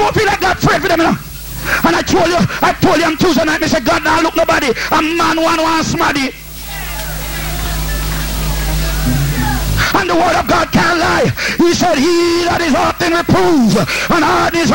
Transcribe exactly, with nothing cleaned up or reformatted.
don't feel like God pray for them, you know. And I told you, I told you on Tuesday night, I said, God, now look nobody. A man one one smarty. And the word of God can't lie. He said, he that is often reproved and hard is